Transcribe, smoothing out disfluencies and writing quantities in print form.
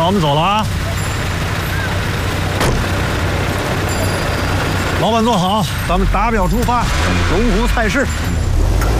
我们走了啊！老板坐好，咱们达标出发，龙湖菜市。